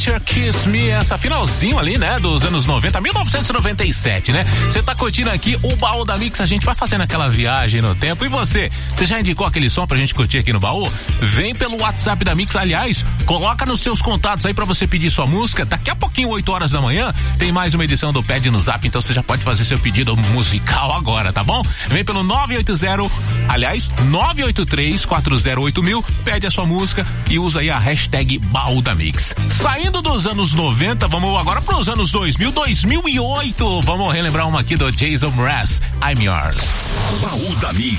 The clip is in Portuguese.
Kiss Me, essa finalzinho ali, né, dos anos 90, 1997, né? Você tá curtindo aqui o Baú da Mix, a gente vai fazendo aquela viagem no tempo. E você já indicou aquele som pra gente curtir aqui no baú? Vem pelo WhatsApp da Mix, aliás, coloca nos seus contatos aí pra você pedir sua música. Daqui a pouquinho, 8 horas da manhã, tem mais uma edição do Pede no Zap, então você já pode fazer seu pedido musical agora, tá bom? Vem pelo 983-408000, pede a sua música e usa aí a hashtag Baú da Mix. Saindo dos anos 90, vamos agora para os anos 2000, 2008. Vamos relembrar uma aqui do Jason Mraz, I'm Yours. Baú da Mix.